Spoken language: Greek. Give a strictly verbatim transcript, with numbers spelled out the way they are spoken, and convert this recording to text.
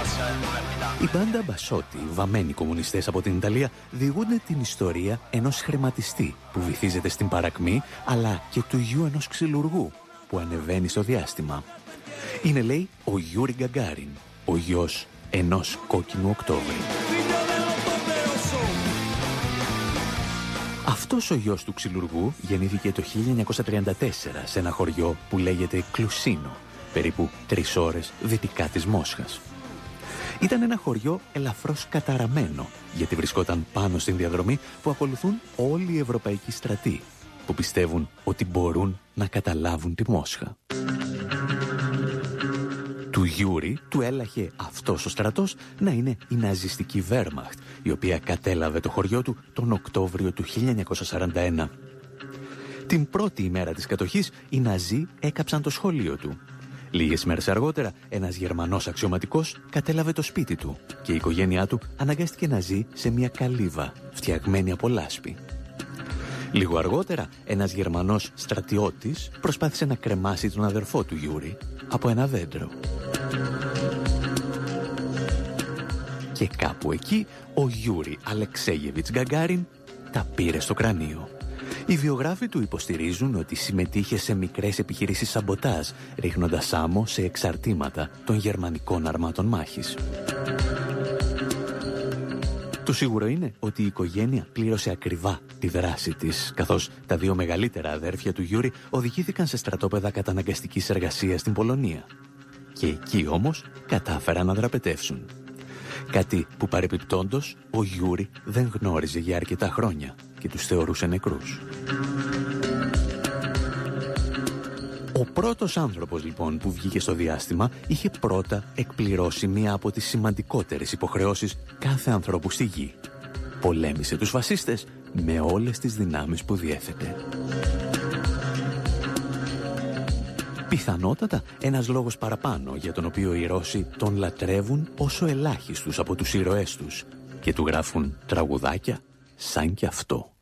Η μπάντα Μπασότη, βαμμένοι κομμουνιστές από την Ιταλία, διηγούνται την ιστορία ενός χρηματιστή που βυθίζεται στην παρακμή, αλλά και του γιου ενός ξυλουργού που ανεβαίνει στο διάστημα. Είναι, λέει, ο Γιούρι Γκαγκάριν, ο γιος ενός κόκκινου Οκτώβρη. Αυτός ο γιος του ξυλουργού γεννήθηκε το χίλια εννιακόσια τριάντα τέσσερα σε ένα χωριό που λέγεται Κλουσίνο, περίπου τρεις ώρες δυτικά της Μόσχας. Ήταν ένα χωριό ελαφρώς καταραμένο, γιατί βρισκόταν πάνω στην διαδρομή που ακολουθούν όλοι οι ευρωπαϊκοί στρατοί, που πιστεύουν ότι μπορούν να καταλάβουν τη Μόσχα. Του Γιούρι του έλαχε αυτός ο στρατός να είναι η ναζιστική Βέρμαχτ, η οποία κατέλαβε το χωριό του τον Οκτώβριο του χίλια εννιακόσια σαράντα ένα. Την πρώτη ημέρα της κατοχής, οι Ναζί έκαψαν το σχολείο του. Λίγες μέρες αργότερα, ένας Γερμανός αξιωματικός κατέλαβε το σπίτι του και η οικογένειά του αναγκάστηκε να ζει σε μια καλύβα φτιαγμένη από λάσπη. Λίγο αργότερα, ένας Γερμανός στρατιώτης προσπάθησε να κρεμάσει τον αδερφό του Γιούρι από ένα δέντρο. Και κάπου εκεί, ο Γιούρι Αλεξέγεβιτς Γκαγκάριν τα πήρε στο κρανίο. Οι βιογράφοι του υποστηρίζουν ότι συμμετείχε σε μικρές επιχειρήσεις σαμποτάζ, ρίχνοντας άμμο σε εξαρτήματα των γερμανικών αρμάτων μάχης. Το σίγουρο είναι ότι η οικογένεια πλήρωσε ακριβά τη δράση της, καθώς τα δύο μεγαλύτερα αδέρφια του Γιούρι οδηγήθηκαν σε στρατόπεδα καταναγκαστικής εργασίας στην Πολωνία. Και εκεί όμως κατάφεραν να δραπετεύσουν. Κάτι που παρεπιπτόντως ο Γιούρι δεν γνώριζε για αρκετά χρόνια και τους θεωρούσε νεκρούς. Ο πρώτος άνθρωπος λοιπόν που βγήκε στο διάστημα είχε πρώτα εκπληρώσει μία από τις σημαντικότερες υποχρεώσεις κάθε ανθρώπου στη γη. Πολέμησε τους φασίστες με όλες τις δυνάμεις που διέθετε. Πιθανότατα ένας λόγος παραπάνω για τον οποίο οι Ρώσοι τον λατρεύουν όσο ελάχιστους από τους ήρωές τους και του γράφουν τραγουδάκια σαν κι αυτό.